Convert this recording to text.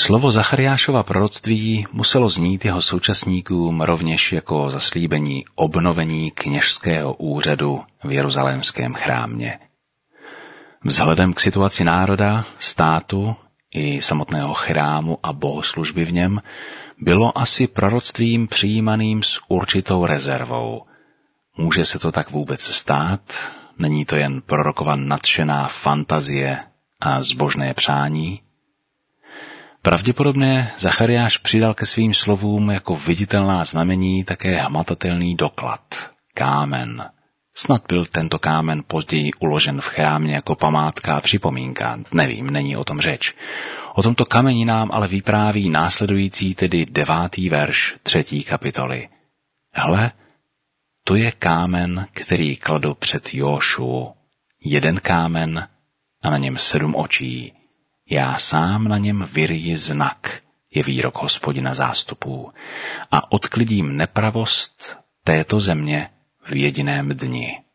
Slovo Zachariášova proroctví muselo znít jeho současníkům rovněž jako zaslíbení obnovení kněžského úřadu v jeruzalémském chrámě. Vzhledem k situaci národa, státu i samotného chrámu a bohoslužby v něm bylo asi proroctvím přijímaným s určitou rezervou. Může se to tak vůbec stát? Není to jen prorokova nadšená fantazie a zbožné přání? Pravděpodobně Zachariáš přidal ke svým slovům jako viditelná znamení také hmatatelný doklad, kámen. Snad byl tento kámen později uložen v chrámě jako památka a připomínka, nevím, není o tom řeč. O tomto kameni nám ale vypráví následující, tedy 9. verš 3. kapitoly. Hle, to je kámen, který kladl před Jóšu. Jeden kámen a na něm 7 očí. Já sám na něm vyryji znak, je výrok Hospodina zástupů, a odklidím nepravost této země v jediném dni.